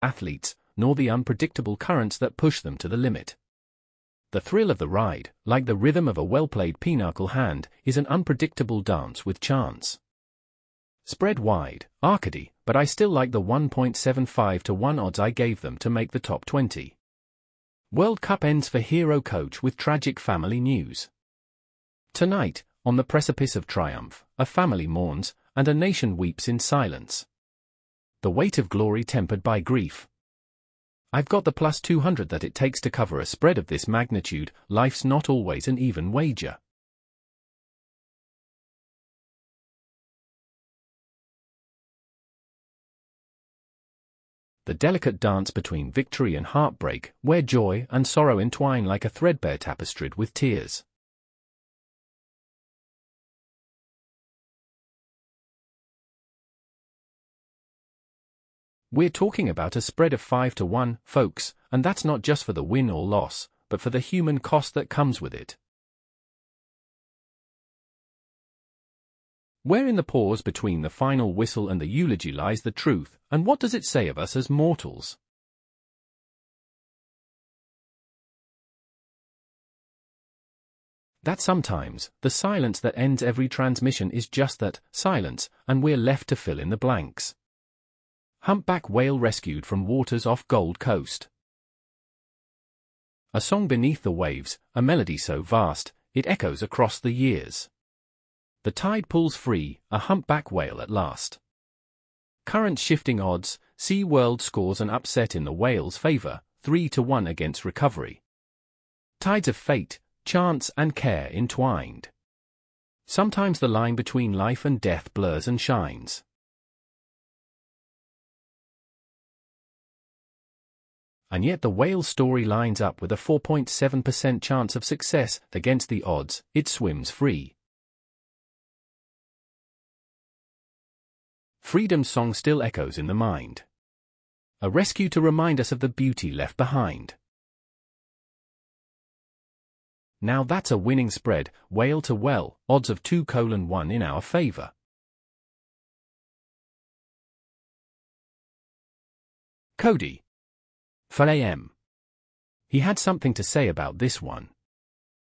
athletes, nor the unpredictable currents that push them to the limit. The thrill of the ride, like the rhythm of a well-played pinochle hand, is an unpredictable dance with chance. Spread wide, Arcady, but I still like the 1.75 to 1 odds I gave them to make the top 20. World Cup ends for hero coach with tragic family news. Tonight, on the precipice of triumph, a family mourns, and a nation weeps in silence. The weight of glory tempered by grief. I've got the plus 200 that it takes to cover a spread of this magnitude. Life's not always an even wager. The delicate dance between victory and heartbreak, where joy and sorrow entwine like a threadbare tapestried with tears. We're talking about a spread of 5 to 1, folks, and that's not just for the win or loss, but for the human cost that comes with it. Where in the pause between the final whistle and the eulogy lies the truth, and what does it say of us as mortals? That sometimes, the silence that ends every transmission is just that, silence, and we're left to fill in the blanks. Humpback whale rescued from waters off Gold Coast. A song beneath the waves, a melody so vast, it echoes across the years. The tide pulls free, a humpback whale at last. Current shifting odds, Sea World scores an upset in the whale's favor, 3 to 1 against recovery. Tides of fate, chance and care entwined. Sometimes the line between life and death blurs and shines. And yet the whale's story lines up with a 4.7% chance of success. Against the odds, it swims free. Freedom's song still echoes in the mind. A rescue to remind us of the beauty left behind. Now that's a winning spread, whale to well, odds of 2:1 in our favor. Cody. 4 a.m. He had something to say about this one.